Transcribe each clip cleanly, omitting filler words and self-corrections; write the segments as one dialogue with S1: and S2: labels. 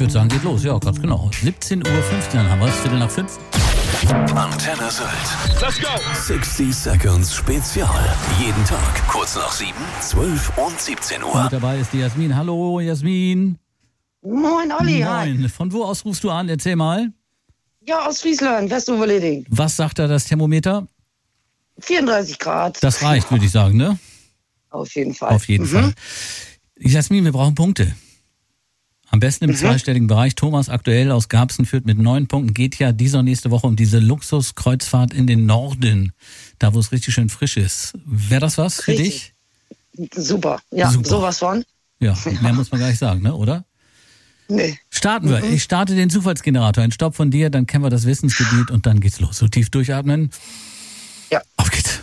S1: würde sagen, geht los. Ja, ganz genau. 17:15 Uhr haben wir es, 17:45.
S2: Antenne Sylt. Let's go! 60 Seconds Spezial. Jeden Tag kurz nach 7, 12 und 17 Uhr.
S1: Und mit dabei ist die Jasmin. Hallo, Jasmin.
S3: Moin, Olli.
S1: Moin. Von wo aus rufst du an? Erzähl mal.
S3: Ja, aus Friesland, Westoverleding.
S1: Was sagt da das Thermometer?
S3: 34 Grad.
S1: Das reicht, würde ich sagen, ne?
S3: Auf jeden Fall.
S1: Auf jeden Fall. Jasmin, wir brauchen Punkte. Am besten im zweistelligen Bereich. Thomas aktuell aus Garbsen führt mit 9 Punkten. Geht ja diese und nächste Woche um diese Luxuskreuzfahrt in den Norden. Da, wo es richtig schön frisch ist. Wäre das was für dich?
S3: Super. Ja,
S1: Super.
S3: Sowas von.
S1: Ja, mehr muss man gar nicht sagen, ne? Oder?
S3: Nee.
S1: Starten wir. Ich starte den Zufallsgenerator. Ein Stopp von dir, dann kennen wir das Wissensgebiet und dann geht's los. So tief durchatmen.
S3: Ja.
S1: Auf geht's.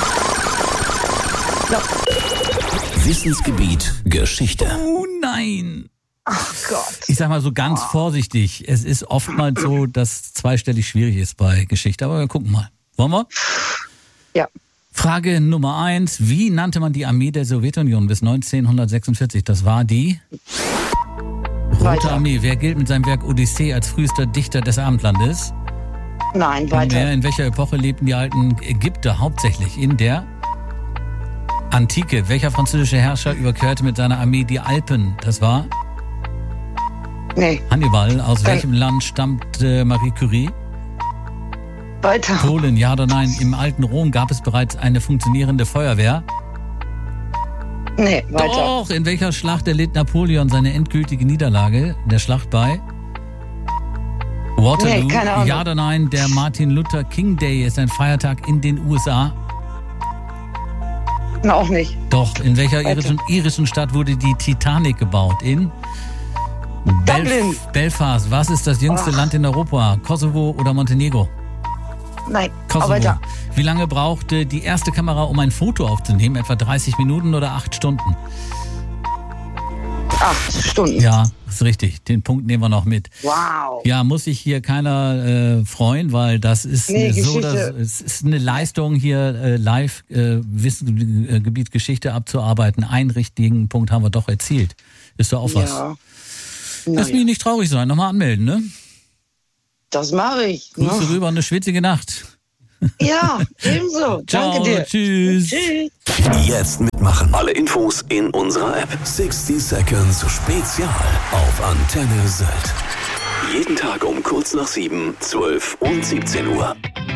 S3: Ja.
S2: Wissensgebiet Geschichte.
S1: Oh nein.
S3: Ach Gott.
S1: Ich sag mal so ganz vorsichtig. Es ist oftmals so, dass zweistellig schwierig ist bei Geschichte. Aber wir gucken mal. Wollen wir?
S3: Ja.
S1: Frage Nummer 1. Wie nannte man die Armee der Sowjetunion bis 1946? Das war die Rote Armee. Wer gilt mit seinem Werk Odyssee als frühester Dichter des Abendlandes?
S3: Nein, weiter.
S1: In welcher Epoche lebten die alten Ägypter hauptsächlich? In der Antike. Welcher französische Herrscher überquerte mit seiner Armee die Alpen? Das war
S3: Nee.
S1: Hannibal. Aus welchem Land stammt Marie Curie?
S3: Weiter.
S1: Polen, ja oder nein? Im alten Rom gab es bereits eine funktionierende Feuerwehr.
S3: Nee, weiter.
S1: Doch, in welcher Schlacht erlitt Napoleon seine endgültige Niederlage? Der Schlacht bei Waterloo.
S3: Nee, keine Ahnung.
S1: Ja oder nein? Der Martin Luther King Day ist ein Feiertag in den USA.
S3: Na, auch nicht.
S1: Doch, in welcher irischen Stadt wurde die Titanic gebaut? In
S3: Dublin.
S1: Belfast. Was ist das jüngste Land in Europa? Kosovo oder Montenegro?
S3: Nein.
S1: Kosovo.
S3: Weiter.
S1: Wie lange brauchte die erste Kamera, um ein Foto aufzunehmen? Etwa 30 Minuten oder 8 Stunden?
S3: 8 Stunden.
S1: Ja, ist richtig. Den Punkt nehmen wir noch mit.
S3: Wow.
S1: Ja, muss sich hier keiner freuen, weil das ist es ist eine Leistung hier live Wissensgebiet Geschichte abzuarbeiten. Einen richtigen Punkt haben wir doch erzielt. Ist doch auch was.
S3: Ja.
S1: Lass mich nicht traurig sein. Nochmal anmelden, ne?
S3: Das mache ich.
S1: Grüße rüber, eine schwitzige Nacht.
S3: Ja, ebenso.
S1: Ciao,
S3: Danke dir.
S1: Tschüss.
S3: Tschüss.
S2: Jetzt mitmachen. Alle Infos in unserer App. 60 Seconds Spezial auf Antenne Sylt. Jeden Tag um kurz nach 7, 12 und 17 Uhr.